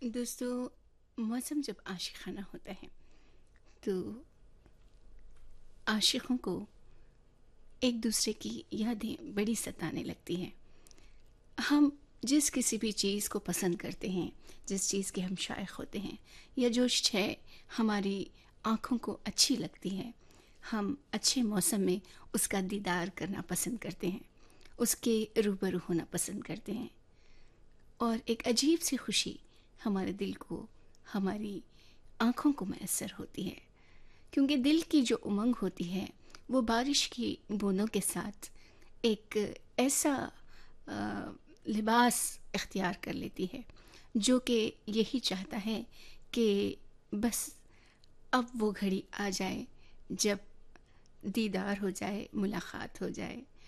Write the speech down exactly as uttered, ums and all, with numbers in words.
दोस्तों, मौसम जब आशिकाना होता है तो आशिकों को एक दूसरे की यादें बड़ी सताने लगती हैं। हम जिस किसी भी चीज़ को पसंद करते हैं, जिस चीज़ के हम शायक होते हैं या जो शय हमारी आँखों को अच्छी लगती है, हम अच्छे मौसम में उसका दीदार करना पसंद करते हैं, उसके रूबरू होना पसंद करते हैं। और एक अजीब सी खुशी हमारे दिल को, हमारी आँखों को मैसर होती है, क्योंकि दिल की जो उमंग होती है वो बारिश की बूंदों के साथ एक ऐसा अ, लिबास इख्तियार कर लेती है जो कि यही चाहता है कि बस अब वो घड़ी आ जाए जब दीदार हो जाए, मुलाकात हो जाए।